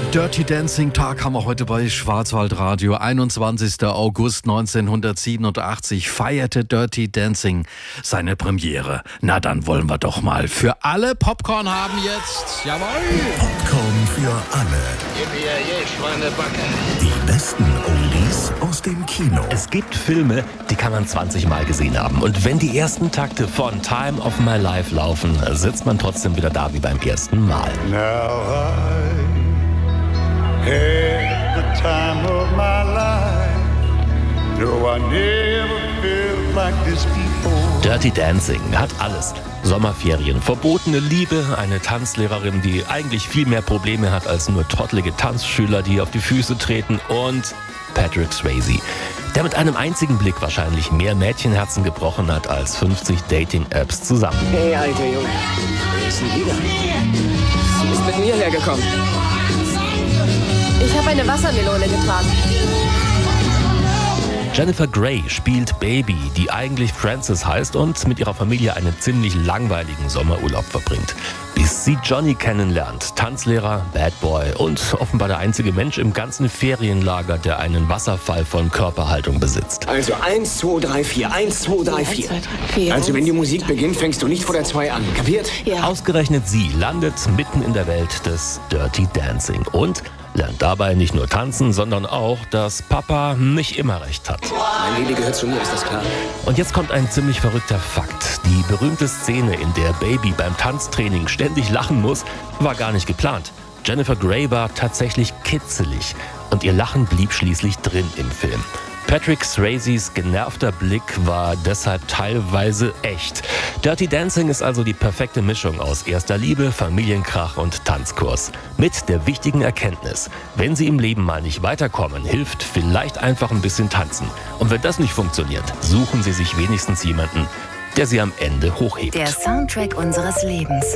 Dirty Dancing Tag haben wir heute bei Schwarzwaldradio. 21. August 1987 feierte Dirty Dancing seine Premiere. Na, dann wollen wir doch mal für alle Popcorn haben jetzt. Jawohl! Popcorn für alle. Die besten Oldies aus dem Kino. Es gibt Filme, die kann man 20 Mal gesehen haben. Und wenn die ersten Takte von Time of My Life laufen, sitzt man trotzdem wieder da wie beim ersten Mal. Now I had the time of my life. No, I never felt like this before. Dirty Dancing hat alles. Sommerferien, verbotene Liebe, eine Tanzlehrerin, die eigentlich viel mehr Probleme hat als nur trottelige Tanzschüler, die auf die Füße treten, und Patrick Swayze, der mit einem einzigen Blick wahrscheinlich mehr Mädchenherzen gebrochen hat als 50 Dating-Apps zusammen. Hey, alter Junge, wer ist denn wieder? Sie ist mit mir hergekommen. Ich habe eine Wassermelone getragen. Jennifer Grey spielt Baby, die eigentlich Frances heißt und mit ihrer Familie einen ziemlich langweiligen Sommerurlaub verbringt. Bis sie Johnny kennenlernt, Tanzlehrer, Bad Boy und offenbar der einzige Mensch im ganzen Ferienlager, der einen Wasserfall von Körperhaltung besitzt. Also 1, 2, 3, 4, 1, 2, 3, 4. 1, 2, 3, 4. Also wenn die Musik beginnt, fängst du nicht vor der 2 an. Kapiert? Ja. Ausgerechnet sie landet mitten in der Welt des Dirty Dancing und lernt dabei nicht nur tanzen, sondern auch, dass Papa nicht immer recht hat. Mein Baby gehört zu mir, ist das klar? Und jetzt kommt ein ziemlich verrückter Fakt. Die berühmte Szene, in der Baby beim Tanztraining ständig lachen muss, war gar nicht geplant. Jennifer Grey war tatsächlich kitzelig und ihr Lachen blieb schließlich drin im Film. Patrick Swayzes genervter Blick war deshalb teilweise echt. Dirty Dancing ist also die perfekte Mischung aus erster Liebe, Familienkrach und Tanzkurs. Mit der wichtigen Erkenntnis: Wenn Sie im Leben mal nicht weiterkommen, hilft vielleicht einfach ein bisschen tanzen. Und wenn das nicht funktioniert, suchen Sie sich wenigstens jemanden, der Sie am Ende hochhebt. Der Soundtrack unseres Lebens.